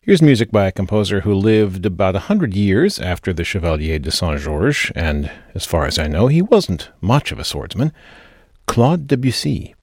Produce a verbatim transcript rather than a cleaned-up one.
Here's music by a composer who lived about a hundred years after the Chevalier de Saint-Georges, and as far as I know, he wasn't much of a swordsman. Claude Debussy.